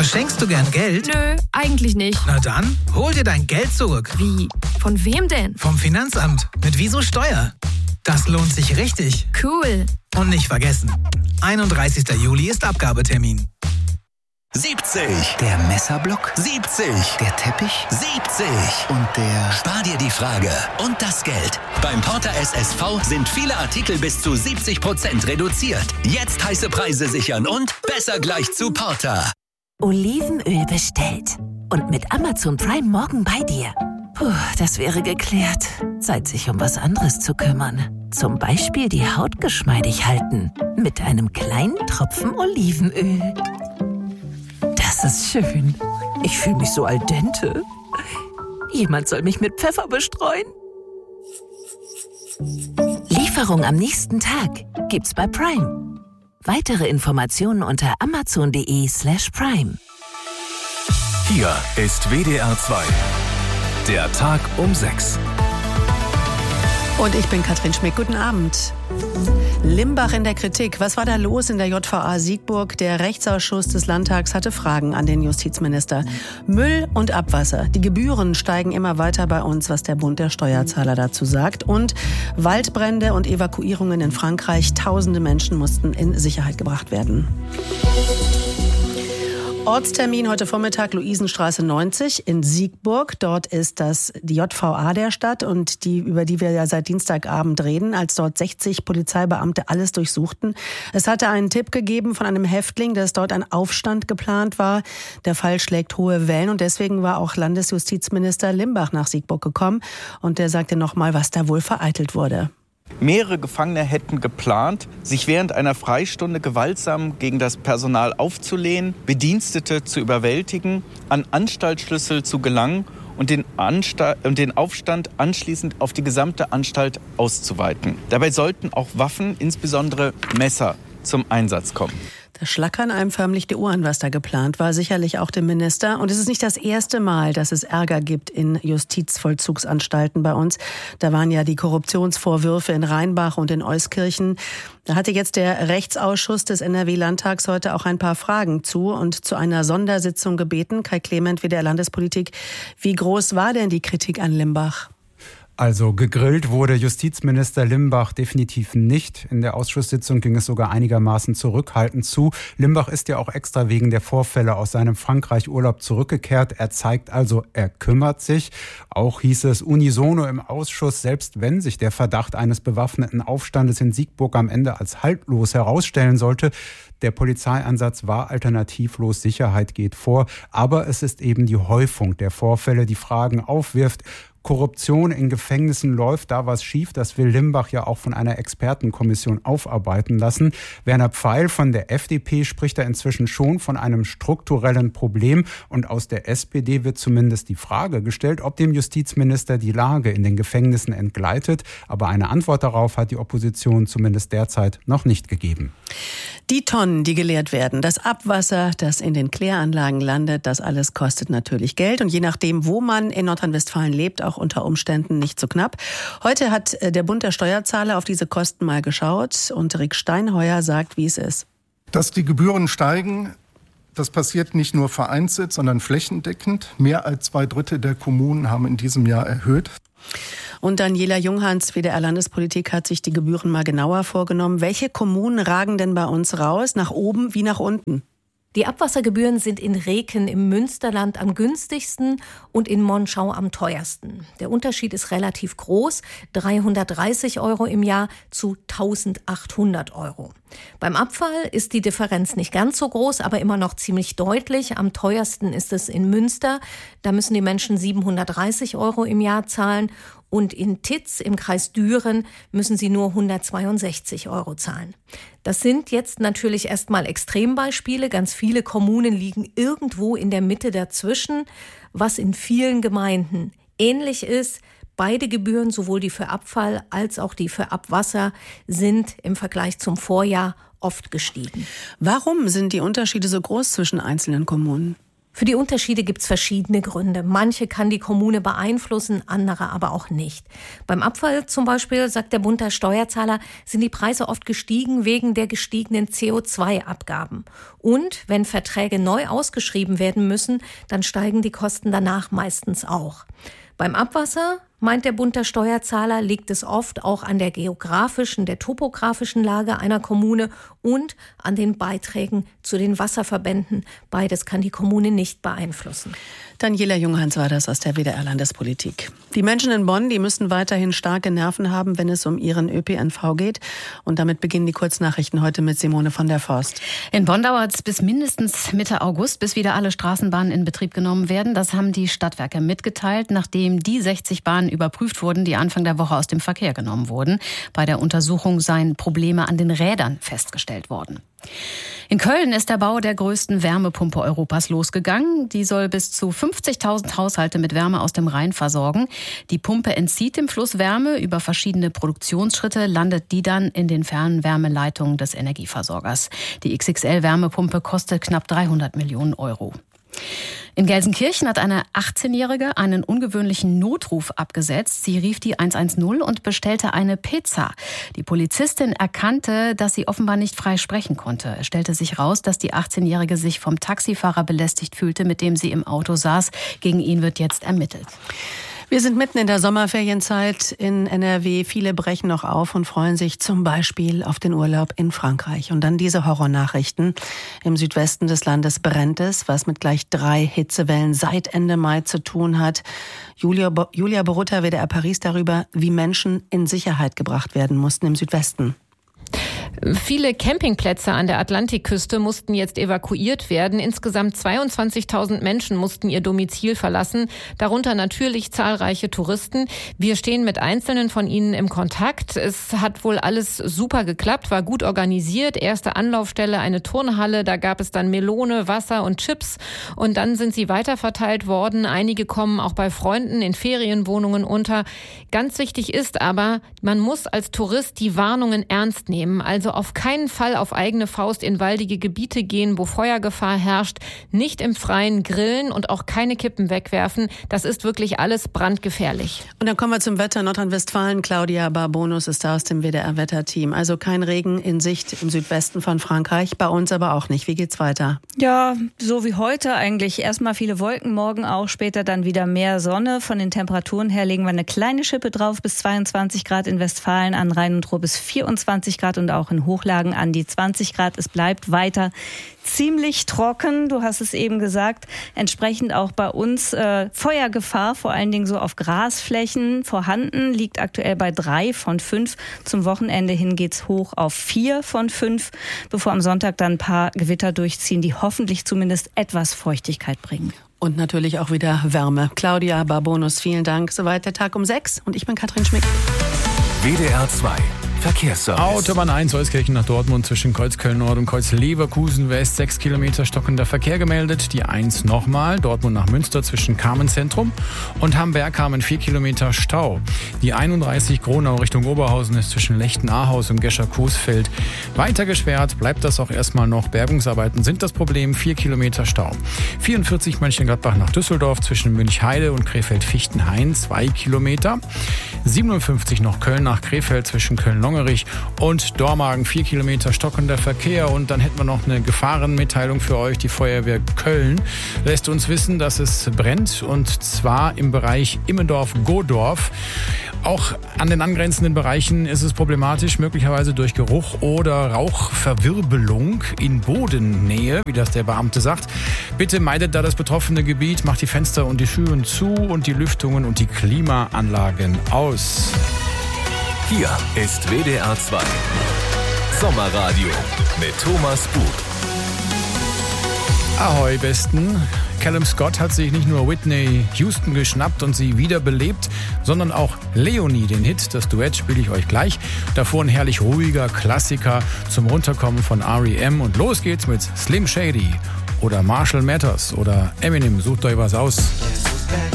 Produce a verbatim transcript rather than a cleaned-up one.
Verschenkst du gern Geld? Nö, eigentlich nicht. Na dann, hol dir dein Geld zurück. Wie? Von wem denn? Vom Finanzamt. Mit Wieso Steuer. Das lohnt sich richtig. Cool. Und nicht vergessen, einunddreißigster Juli ist Abgabetermin. siebzig. Der Messerblock. siebzig. Der Teppich. siebzig. Und der... Spar dir die Frage und das Geld. Beim Porter S S V sind viele Artikel bis zu siebzig Prozent reduziert. Jetzt heiße Preise sichern und besser gleich zu Porter. Olivenöl bestellt. Und mit Amazon Prime morgen bei dir. Puh, das wäre geklärt. Zeit, sich um was anderes zu kümmern. Zum Beispiel die Haut geschmeidig halten. Mit einem kleinen Tropfen Olivenöl. Das ist schön. Ich fühle mich so al dente. Jemand soll mich mit Pfeffer bestreuen. Lieferung am nächsten Tag gibt's bei Prime. Weitere Informationen unter amazon.de slash prime. Hier ist W D R zwei. Der Tag um sechs. Und ich bin Katrin Schmick. Guten Abend. Limbach in der Kritik. Was war da los in der J V A Siegburg? Der Rechtsausschuss des Landtags hatte Fragen an den Justizminister. Müll und Abwasser. Die Gebühren steigen immer weiter bei uns, was der Bund der Steuerzahler dazu sagt. Und Waldbrände und Evakuierungen in Frankreich. Tausende Menschen mussten in Sicherheit gebracht werden. Ortstermin heute Vormittag, Luisenstraße neunzig in Siegburg. Dort ist das die J V A der Stadt und die, über die wir ja seit Dienstagabend reden, als dort sechzig Polizeibeamte alles durchsuchten. Es hatte einen Tipp gegeben von einem Häftling, dass dort ein Aufstand geplant war. Der Fall schlägt hohe Wellen und deswegen war auch Landesjustizminister Limbach nach Siegburg gekommen. Und der sagte nochmal, was da wohl vereitelt wurde. Mehrere Gefangene hätten geplant, sich während einer Freistunde gewaltsam gegen das Personal aufzulehnen, Bedienstete zu überwältigen, an Anstaltsschlüssel zu gelangen und den, Ansta- und den Aufstand anschließend auf die gesamte Anstalt auszuweiten. Dabei sollten auch Waffen, insbesondere Messer, zum Einsatz kommen. Da schlackern einem förmlich die Ohren, was da geplant war, sicherlich auch dem Minister. Und es ist nicht das erste Mal, dass es Ärger gibt in Justizvollzugsanstalten bei uns. Da waren ja die Korruptionsvorwürfe in Rheinbach und in Euskirchen. Da hatte jetzt der Rechtsausschuss des N R W-Landtags heute auch ein paar Fragen zu und zu einer Sondersitzung gebeten. Kai Clement, W D R Landespolitik. Wie groß war denn die Kritik an Limbach? Also gegrillt wurde Justizminister Limbach definitiv nicht. In der Ausschusssitzung ging es sogar einigermaßen zurückhaltend zu. Limbach ist ja auch extra wegen der Vorfälle aus seinem Frankreich-Urlaub zurückgekehrt. Er zeigt also, er kümmert sich. Auch hieß es unisono im Ausschuss, selbst wenn sich der Verdacht eines bewaffneten Aufstandes in Siegburg am Ende als haltlos herausstellen sollte, der Polizeieinsatz war alternativlos, Sicherheit geht vor. Aber es ist eben die Häufung der Vorfälle, die Fragen aufwirft. Korruption in Gefängnissen läuft da was schief. Das will Limbach ja auch von einer Expertenkommission aufarbeiten lassen. Werner Pfeil von der F D P spricht da inzwischen schon von einem strukturellen Problem. Und aus der S P D wird zumindest die Frage gestellt, ob dem Justizminister die Lage in den Gefängnissen entgleitet. Aber eine Antwort darauf hat die Opposition zumindest derzeit noch nicht gegeben. Die Tonnen, die geleert werden, das Abwasser, das in den Kläranlagen landet, das alles kostet natürlich Geld. Und je nachdem, wo man in Nordrhein-Westfalen lebt, auch unter Umständen nicht so knapp. Heute hat der Bund der Steuerzahler auf diese Kosten mal geschaut und Rick Steinheuer sagt, wie es ist. Dass die Gebühren steigen, das passiert nicht nur vereinzelt, sondern flächendeckend. Mehr als zwei Drittel der Kommunen haben in diesem Jahr erhöht. Und Daniela Junghans, W D R Landespolitik, hat sich die Gebühren mal genauer vorgenommen. Welche Kommunen ragen denn bei uns raus, nach oben wie nach unten? Die Abwassergebühren sind in Reken im Münsterland am günstigsten und in Monschau am teuersten. Der Unterschied ist relativ groß, dreihundertdreißig Euro im Jahr zu eintausendachthundert Euro. Beim Abfall ist die Differenz nicht ganz so groß, aber immer noch ziemlich deutlich. Am teuersten ist es in Münster. Da müssen die Menschen siebenhundertdreißig Euro im Jahr zahlen. Und in Titz im Kreis Düren müssen sie nur hundertzweiundsechzig Euro zahlen. Das sind jetzt natürlich erstmal Extrembeispiele. Ganz viele Kommunen liegen irgendwo in der Mitte dazwischen, was in vielen Gemeinden ähnlich ist. Beide Gebühren, sowohl die für Abfall als auch die für Abwasser, sind im Vergleich zum Vorjahr oft gestiegen. Warum sind die Unterschiede so groß zwischen einzelnen Kommunen? Für die Unterschiede gibt es verschiedene Gründe. Manche kann die Kommune beeinflussen, andere aber auch nicht. Beim Abfall zum Beispiel, sagt der Bund der Steuerzahler, sind die Preise oft gestiegen wegen der gestiegenen C O zwei Abgaben. Und wenn Verträge neu ausgeschrieben werden müssen, dann steigen die Kosten danach meistens auch. Beim Abwasser, meint der Bund der Steuerzahler, liegt es oft auch an der geografischen, der topografischen Lage einer Kommune und an den Beiträgen zu den Wasserverbänden. Beides kann die Kommune nicht beeinflussen. Daniela Junghans war das aus der W D R-Landespolitik. Die Menschen in Bonn, die müssen weiterhin starke Nerven haben, wenn es um ihren Ö P N V geht. Und damit beginnen die Kurznachrichten heute mit Simone von der Forst. In Bonn dauert es bis mindestens Mitte August, bis wieder alle Straßenbahnen in Betrieb genommen werden. Das haben die Stadtwerke mitgeteilt, nachdem die sechzig Bahnen überprüft wurden, die Anfang der Woche aus dem Verkehr genommen wurden. Bei der Untersuchung seien Probleme an den Rädern festgestellt worden. In Köln ist der Bau der größten Wärmepumpe Europas losgegangen. Die soll bis zu fünfzigtausend Haushalte mit Wärme aus dem Rhein versorgen. Die Pumpe entzieht dem Fluss Wärme. Über verschiedene Produktionsschritte landet die dann in den Fernwärmeleitungen des Energieversorgers. Die X X L-Wärmepumpe kostet knapp dreihundert Millionen Euro. In Gelsenkirchen hat eine achtzehnjährige einen ungewöhnlichen Notruf abgesetzt. Sie rief die eins eins null und bestellte eine Pizza. Die Polizistin erkannte, dass sie offenbar nicht frei sprechen konnte. Es stellte sich raus, dass die achtzehnjährige sich vom Taxifahrer belästigt fühlte, mit dem sie im Auto saß. Gegen ihn wird jetzt ermittelt. Wir sind mitten in der Sommerferienzeit in N R W. Viele brechen noch auf und freuen sich zum Beispiel auf den Urlaub in Frankreich. Und dann diese Horrornachrichten. Im Südwesten des Landes brennt es, was mit gleich drei Hitzewellen seit Ende Mai zu tun hat. Julia, Bo- Julia Borutta, W D R Paris, darüber, wie Menschen in Sicherheit gebracht werden mussten im Südwesten. Viele Campingplätze an der Atlantikküste mussten jetzt evakuiert werden. Insgesamt zweiundzwanzigtausend Menschen mussten ihr Domizil verlassen, darunter natürlich zahlreiche Touristen. Wir stehen mit einzelnen von ihnen im Kontakt. Es hat wohl alles super geklappt, war gut organisiert. Erste Anlaufstelle, eine Turnhalle, da gab es dann Melone, Wasser und Chips. Und dann sind sie weiterverteilt worden. Einige kommen auch bei Freunden in Ferienwohnungen unter. Ganz wichtig ist aber, man muss als Tourist die Warnungen ernst nehmen. Also auf keinen Fall auf eigene Faust in waldige Gebiete gehen, wo Feuergefahr herrscht, nicht im Freien grillen und auch keine Kippen wegwerfen. Das ist wirklich alles brandgefährlich. Und dann kommen wir zum Wetter. Nordrhein-Westfalen, Claudia Barbonus ist da aus dem W D R-Wetterteam. Also kein Regen in Sicht im Südwesten von Frankreich, bei uns aber auch nicht. Wie geht's weiter? Ja, so wie heute eigentlich. Erstmal viele Wolken, morgen auch, später dann wieder mehr Sonne. Von den Temperaturen her legen wir eine kleine Schippe drauf, bis zweiundzwanzig Grad in Westfalen, an Rhein und Ruhr bis vierundzwanzig Grad und auch in Hochlagen an die zwanzig Grad. Es bleibt weiter ziemlich trocken, du hast es eben gesagt. Entsprechend auch bei uns äh, Feuergefahr, vor allen Dingen so auf Grasflächen vorhanden, liegt aktuell bei drei von fünf. Zum Wochenende hin geht's hoch auf vier von fünf, bevor am Sonntag dann ein paar Gewitter durchziehen, die hoffentlich zumindest etwas Feuchtigkeit bringen. Und natürlich auch wieder Wärme. Claudia Barbonus, vielen Dank. Soweit der Tag um sechs und ich bin Katrin Schmick. W D R zwei Verkehrsservice. Autobahn eins Euskirchen nach Dortmund zwischen Kreuzköln Nord und Kreuz Leverkusen West. sechs Kilometer stockender Verkehr gemeldet. Die eins nochmal. Dortmund nach Münster zwischen Carmen-Zentrum und Hamberg-Kamen vier Kilometer Stau. Die einunddreißig Gronau Richtung Oberhausen ist zwischen Lechten-Ahaus und Gescher-Coesfeld weiter gesperrt. Bleibt das auch erstmal noch. Bergungsarbeiten sind das Problem. vier Kilometer Stau. vierundvierzig Mönchengladbach nach Düsseldorf zwischen Münchheide und Krefeld-Fichtenhain zwei Kilometer. siebenundfünfzig noch Köln nach Krefeld zwischen Köln-Longerich und Dormagen vier Kilometer stockender Verkehr. Und dann hätten wir noch eine Gefahrenmitteilung für euch. Die Feuerwehr Köln lässt uns wissen, dass es brennt, und zwar im Bereich Immendorf-Godorf. Auch an den angrenzenden Bereichen ist es problematisch, möglicherweise durch Geruch oder Rauchverwirbelung in Bodennähe, wie das der Beamte sagt. Bitte meidet da das betroffene Gebiet, macht die Fenster und die Türen zu und die Lüftungen und die Klimaanlagen aus. Hier ist W D R zwei Sommerradio mit Thomas Buch. Ahoi, Besten. Callum Scott hat sich nicht nur Whitney Houston geschnappt und sie wiederbelebt, sondern auch Leonie, den Hit. Das Duett spiele ich euch gleich. Davor ein herrlich ruhiger Klassiker zum Runterkommen von R E M. Und los geht's mit Slim Shady oder Marshall Mathers oder Eminem. Sucht euch was aus.